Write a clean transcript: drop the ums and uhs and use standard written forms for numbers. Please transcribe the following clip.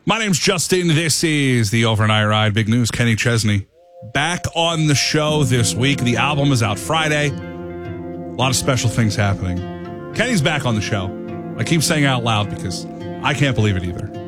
My name's Justin. This is the Overnight Ride. Big news, Kenny Chesney back on the show this week. The album is out Friday. A lot of special things happening. Kenny's back on the show. I keep saying it out loud because I can't believe it either.